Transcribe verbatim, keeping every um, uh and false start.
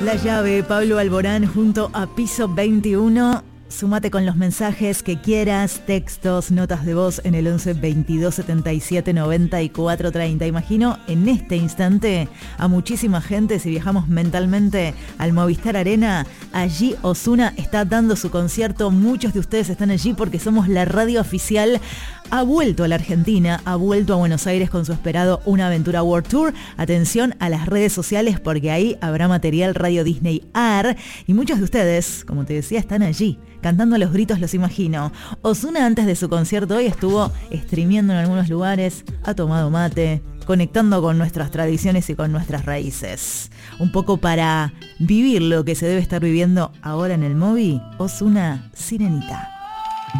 La llave, Pablo Alborán junto a Piso veintiuno. Súmate con los mensajes que quieras, textos, notas de voz en el once veintidós setenta y siete noventa y cuatro treinta. Imagino en este instante a muchísima gente, si viajamos mentalmente al Movistar Arena, allí Ozuna está dando su concierto. Muchos de ustedes están allí porque somos la radio oficial. Ha vuelto a la Argentina, ha vuelto a Buenos Aires con su esperado Una Aventura World Tour. Atención a las redes sociales porque ahí habrá material Radio Disney A R y muchos de ustedes, como te decía, están allí, cantando a los gritos, los imagino. Ozuna antes de su concierto hoy estuvo streameando en algunos lugares, ha tomado mate, conectando con nuestras tradiciones y con nuestras raíces. Un poco para vivir lo que se debe estar viviendo ahora en el Movi, Ozuna, Sirenita.